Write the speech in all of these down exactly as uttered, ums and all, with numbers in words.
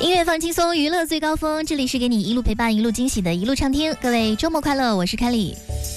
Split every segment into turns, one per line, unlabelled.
音乐放轻松，娱乐最高峰，这里是给你一路陪伴一路惊喜的一路畅听。各位周末快乐，我是凯里。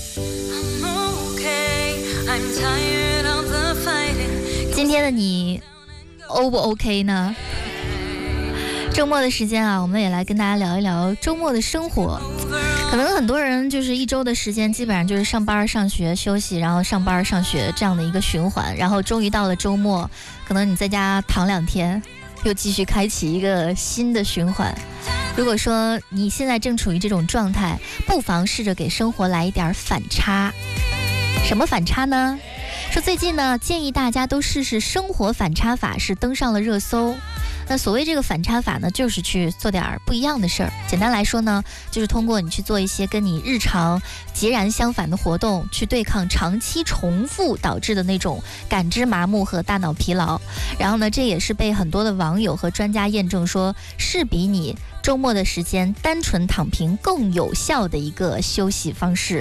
今天的你 O 不 OK 呢？周末的时间啊，我们也来跟大家聊一聊周末的生活。可能很多人就是一周的时间基本上就是上班上学休息，然后上班上学这样的一个循环，然后终于到了周末，可能你在家躺两天，又继续开启一个新的循环。如果说你现在正处于这种状态，不妨试着给生活来一点反差。什么反差呢？说最近呢，建议大家都试试生活反差法，是登上了热搜。那所谓这个反差法呢，就是去做点不一样的事儿。简单来说呢，就是通过你去做一些跟你日常截然相反的活动，去对抗长期重复导致的那种感知麻木和大脑疲劳。然后呢，这也是被很多的网友和专家验证说，是比你周末的时间单纯躺平更有效的一个休息方式。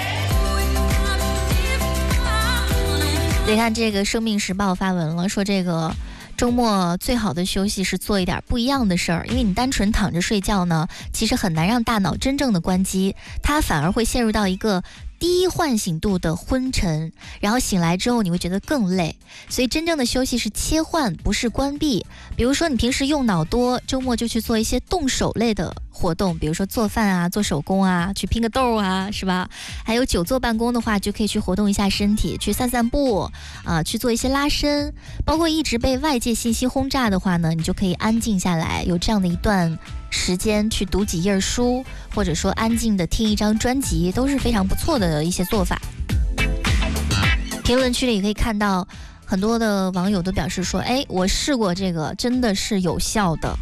你看这个《生命时报》发文了，说这个周末最好的休息是做一点不一样的事儿，因为你单纯躺着睡觉呢，其实很难让大脑真正的关机，它反而会陷入到一个低唤醒度的昏沉，然后醒来之后你会觉得更累。所以真正的休息是切换，不是关闭。比如说你平时用脑多，周末就去做一些动手类的活动，比如说做饭啊，做手工啊，去拼个豆啊，是吧？还有久坐办公的话，就可以去活动一下身体，去散散步啊，去做一些拉伸。包括一直被外界信息轰炸的话呢，你就可以安静下来，有这样的一段时间去读几页书，或者说安静的听一张专辑，都是非常不错的一些做法。评论区里也可以看到很多的网友都表示说，哎，我试过这个，真的是有效的。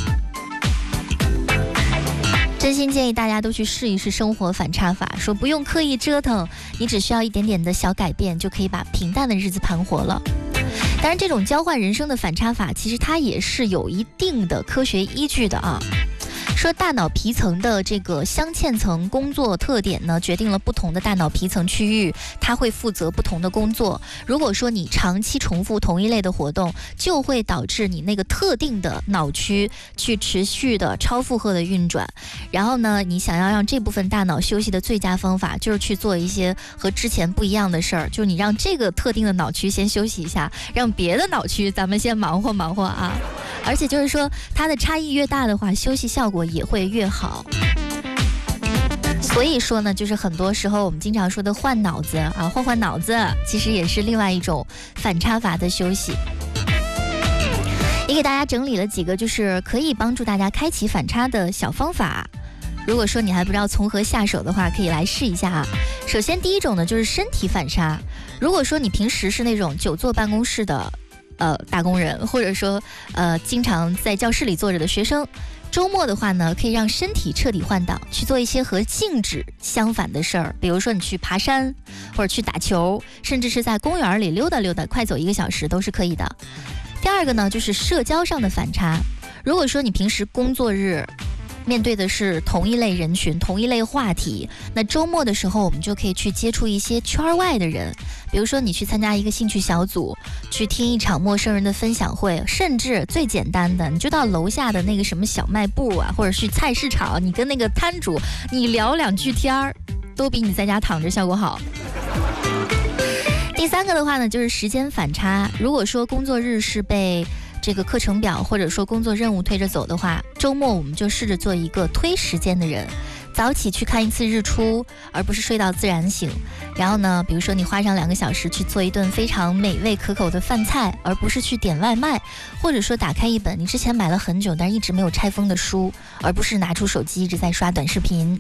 真心建议大家都去试一试生活反差法，说不用刻意折腾，你只需要一点点的小改变，就可以把平淡的日子盘活了。当然这种交换人生的反差法，其实它也是有一定的科学依据的啊。说大脑皮层的这个镶嵌层工作特点呢，决定了不同的大脑皮层区域，它会负责不同的工作。如果说你长期重复同一类的活动，就会导致你那个特定的脑区去持续的超负荷的运转。然后呢，你想要让这部分大脑休息的最佳方法，就是去做一些和之前不一样的事儿，就是你让这个特定的脑区先休息一下，让别的脑区咱们先忙活忙活啊。而且就是说，它的差异越大的话，休息效果也会越好。所以说呢，就是很多时候我们经常说的换脑子啊，换换脑子，其实也是另外一种反差法的休息。也给大家整理了几个就是可以帮助大家开启反差的小方法。如果说你还不知道从何下手的话，可以来试一下啊。首先第一种呢，就是身体反差。如果说你平时是那种久坐办公室的呃，打工人，或者说呃，经常在教室里坐着的学生，周末的话呢，可以让身体彻底换挡，去做一些和静止相反的事儿，比如说你去爬山，或者去打球，甚至是在公园里溜达溜达，快走一个小时都是可以的。第二个呢，就是社交上的反差。如果说你平时工作日面对的是同一类人群，同一类话题，那周末的时候我们就可以去接触一些圈外的人，比如说你去参加一个兴趣小组，去听一场陌生人的分享会，甚至最简单的，你就到楼下的那个什么小卖部啊，或者去菜市场，你跟那个摊主你聊两句天儿，都比你在家躺着效果好。第三个的话呢，就是时间反差。如果说工作日是被这个课程表或者说工作任务推着走的话，周末我们就试着做一个推时间的人，早起去看一次日出，而不是睡到自然醒。然后呢，比如说你花上两个小时去做一顿非常美味可口的饭菜，而不是去点外卖，或者说打开一本你之前买了很久但一直没有拆封的书，而不是拿出手机一直在刷短视频。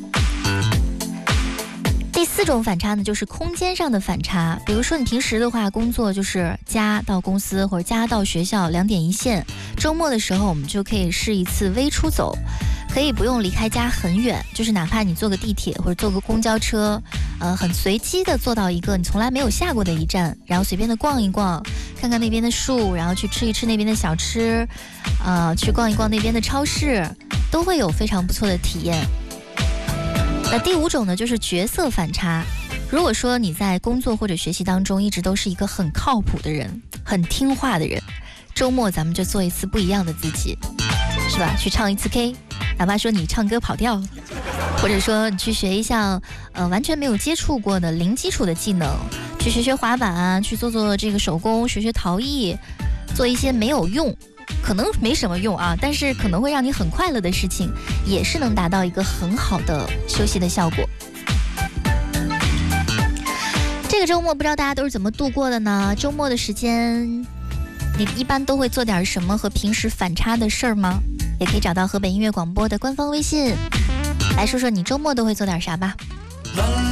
第四种反差呢，就是空间上的反差。比如说你平时的话，工作就是家到公司或者家到学校两点一线，周末的时候我们就可以试一次微出走，可以不用离开家很远，就是哪怕你坐个地铁或者坐个公交车，呃，很随机的坐到一个你从来没有下过的一站，然后随便的逛一逛，看看那边的树，然后去吃一吃那边的小吃，呃，去逛一逛那边的超市，都会有非常不错的体验。那第五种呢，就是角色反差。如果说你在工作或者学习当中一直都是一个很靠谱的人，很听话的人，周末咱们就做一次不一样的自己。 是吧？去唱一次 K， 哪怕说你唱歌跑调，或者说你去学一项呃完全没有接触过的零基础的技能，去学学滑板啊，去做做这个手工，学学陶艺，做一些没有用，可能没什么用啊，但是可能会让你很快乐的事情，也是能达到一个很好的休息的效果。这个周末不知道大家都是怎么度过的呢？周末的时间你一般都会做点什么和平时反差的事儿吗？也可以找到河北音乐广播的官方微信来说说你周末都会做点啥吧。